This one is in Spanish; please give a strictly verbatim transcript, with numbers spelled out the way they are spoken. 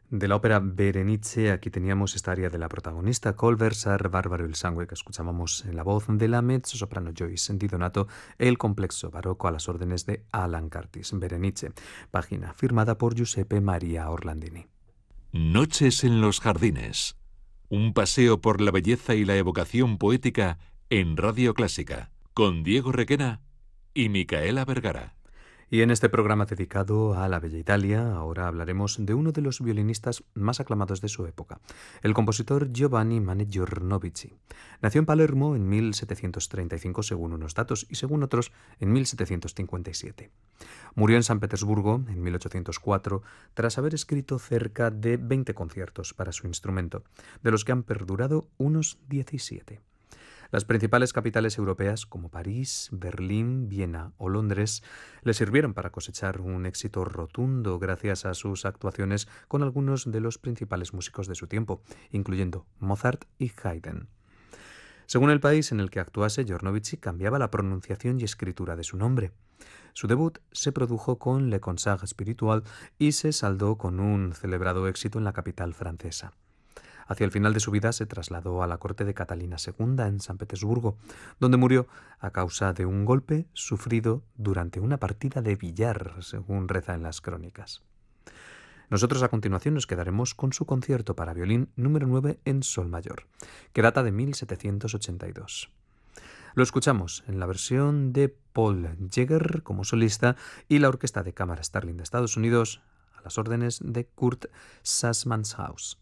De la ópera Berenice, aquí teníamos esta aria de la protagonista, Col versar bárbaro il sangue, que escuchábamos en la voz de la mezzosoprano Joyce Di Donato, el complejo barroco a las órdenes de Alan Curtis, Berenice, página firmada por Giuseppe Maria Orlandini. Noches en los jardines. Un paseo por la belleza y la evocación poética en Radio Clásica, con Diego Requena y Micaela Vergara. Y en este programa dedicado a la bella Italia, ahora hablaremos de uno de los violinistas más aclamados de su época, el compositor Giovanni Mane Giornovici. Nació en Palermo en mil setecientos treinta y cinco según unos datos y según otros en mil setecientos cincuenta y siete. Murió en San Petersburgo en mil ochocientos cuatro tras haber escrito cerca de veinte conciertos para su instrumento, de los que han perdurado unos diecisiete. Las principales capitales europeas, como París, Berlín, Viena o Londres, le sirvieron para cosechar un éxito rotundo gracias a sus actuaciones con algunos de los principales músicos de su tiempo, incluyendo Mozart y Haydn. Según el país en el que actuase, Giornovici cambiaba la pronunciación y escritura de su nombre. Su debut se produjo con Le Concert Spiritual y se saldó con un celebrado éxito en la capital francesa. Hacia el final de su vida se trasladó a la corte de Catalina segunda en San Petersburgo, donde murió a causa de un golpe sufrido durante una partida de billar, según reza en las crónicas. Nosotros a continuación nos quedaremos con su concierto para violín número nueve en sol mayor, que data de mil setecientos ochenta y dos. Lo escuchamos en la versión de Paul Jäger como solista y la Orquesta de Cámara Starling de Estados Unidos a las órdenes de Kurt Sassmannshaus.